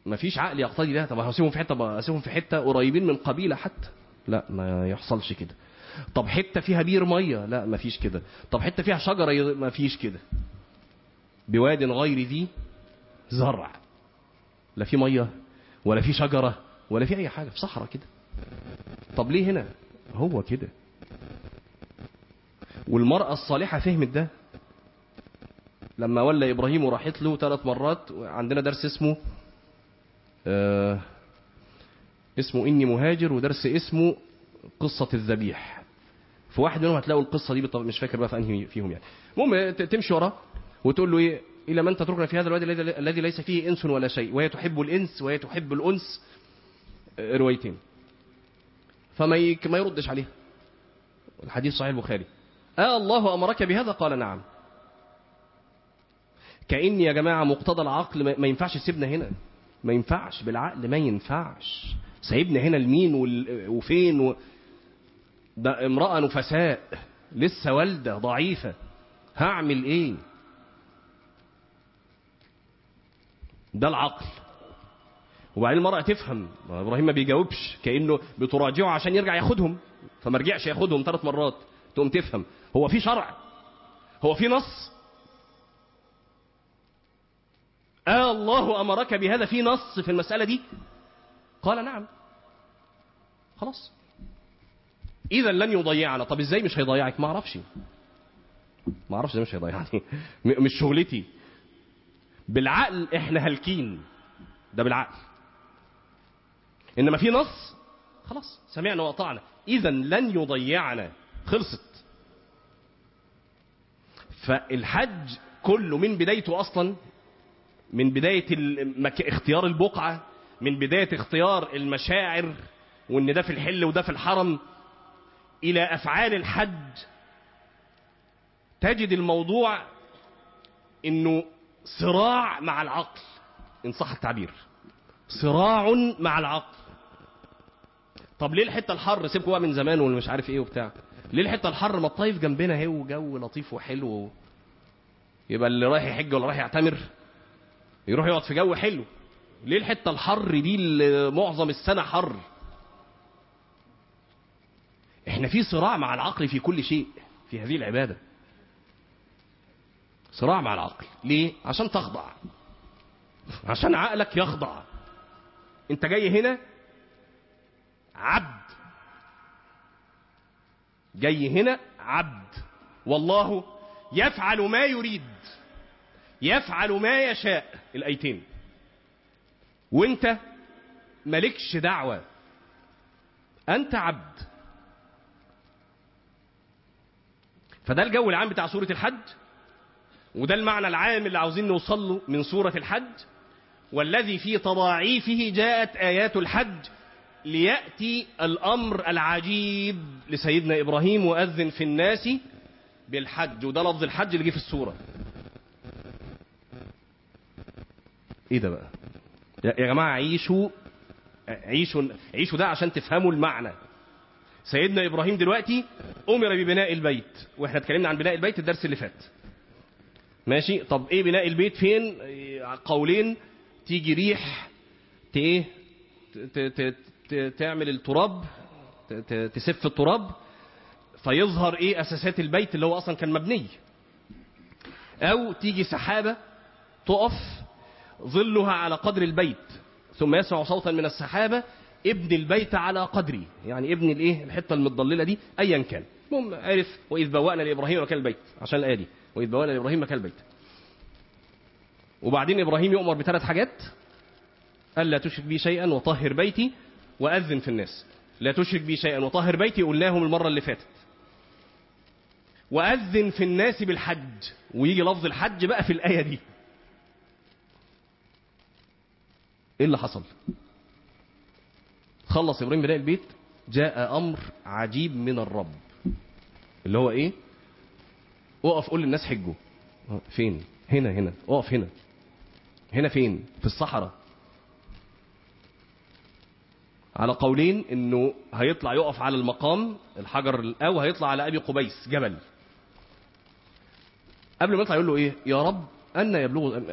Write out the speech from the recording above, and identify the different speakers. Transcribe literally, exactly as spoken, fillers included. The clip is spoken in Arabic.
Speaker 1: ما فيش عقل يقتضي ده. طب هسيبهم في حته، طب هسيبهم في حته قريبين من قبيله حتى، لا ما يحصلش كده. طب حته فيها بير ميه، لا ما فيش كده. طب حته فيها شجره، ما فيش كده. بواد غير ذي زرع، لا في ميه ولا في شجره ولا في اي حاجه، في صحراء كده. طب ليه هنا؟ هو كده. والمرأة الصالحة فهمت ده لما ولى إبراهيم وراحت له ثلاث مرات. عندنا درس اسمه آه اسمه إني مهاجر، ودرس اسمه قصة الذبيح. في واحد منهم هتلاقوا القصة دي، مش فاكر بقى في أنهي فيهم يعني. المهم تمشي وراه وتقول له إيه: إلى من تتركنا في هذا الوادي الذي ليس فيه إنس ولا شيء، وهي تحب الإنس وهي تحب الأنس، روايتين. فما ما يردش عليها. الحديث صحيح البخاري. آه الله أمرك بهذا؟ قال نعم. كأن يا جماعة مقتضى العقل ما ينفعش سيبنا هنا، ما ينفعش بالعقل، ما ينفعش سيبنا هنا لمين وفين و... ده امرأة نفساء لسه والدة ضعيفة، هعمل ايه؟ ده العقل. وبعدين المرأة تفهم، ابراهيم ما بيجاوبش، كأنه بتراجعه عشان يرجع ياخدهم، فما رجعش ياخدهم ثلاث مرات. تقوم تفهم هو في شرع، هو في نص. آه الله أمرك بهذا، في نص في المسألة دي؟ قال نعم. خلاص، إذا لن يضيعنا. طب إزاي مش هيضيعك؟ ما أعرفش ما أعرفش إزاي مش هيضيعني، مش شغلتي. بالعقل إحنا هالكين، ده بالعقل. إنما في نص، خلاص سمعنا وأطعنا، إذا لن يضيعنا، خلصت. فالحج كله من بدايته أصلا، من بداية المك... اختيار البقعة، من بداية اختيار المشاعر، وان ده في الحل وده في الحرم، الى افعال الحج، تجد الموضوع انه صراع مع العقل، ان صح التعبير، صراع مع العقل. طب ليه الحتة الحر؟ سيبكوا بقى من زمان والمش عارف ايه وبتاع، ليه الحتة الحر؟ ما الطيف جنبنا اهي وجو لطيف وحلو، يبقى اللي رايح يحج ولا رايح يعتمر يروح يقعد في جو حلو. ليه الحتة الحر دي اللي معظم السنة حر؟ احنا في صراع مع العقل في كل شيء في هذه العبادة، صراع مع العقل. ليه؟ عشان تخضع، عشان عقلك يخضع. انت جاي هنا عبد، جاي هنا عبد، والله يفعل ما يريد، يفعل ما يشاء، الآيتين، وانت مالكش دعوة، انت عبد. فده الجو العام بتاع سورة الحج، وده المعنى العام اللي عاوزين نوصل له من سورة الحج، والذي في تضاعيفه جاءت آيات الحج ليأتي الأمر العجيب لسيدنا إبراهيم: وأذن في الناس بالحج. وده لفظ الحج اللي جه في السورة. ايه ده بقى يا جماعة؟ عيشوا عيشوا عيشوا ده عشان تفهموا المعنى. سيدنا إبراهيم دلوقتي أمر ببناء البيت، واحنا اتكلمنا عن بناء البيت الدرس اللي فات، ماشي؟ طب ايه بناء البيت؟ فين؟ قولين. تيجي ريح ايه تعمل التراب، تسف التراب، فيظهر ايه؟ اساسات البيت اللي هو اصلا كان مبني. او تيجي سحابة تقف ظلها على قدر البيت، ثم يسمع صوتا من السحابة: ابن البيت على قدري، يعني ابن الايه؟ الحته المتضلله دي ايا كان. المهم عرف: واذ بوأنا لابراهيم مكان البيت، عشان الايه دي، واذ بوأنا لابراهيم مكان البيت. وبعدين ابراهيم يؤمر بثلاث حاجات: الا تشرك بي شيئا وطهر بيتي واذن في الناس. لا تشرك بي شيئا وطهر بيتي قلناهم المره اللي فاتت، واذن في الناس بالحج، ويجي لفظ الحج بقى في الايه دي. ايه اللي حصل؟ خلص ابراهيم بناء البيت، جاء امر عجيب من الرب، اللي هو ايه؟ اقف قول للناس حجوا. فين؟ هنا هنا اقف هنا هنا فين؟ في الصحراء. على قولين انه هيطلع يقف على المقام الحجر، او هيطلع على ابي قبيس جبل. قبل ما يطلع يقول له ايه؟ يا رب ان يبلغ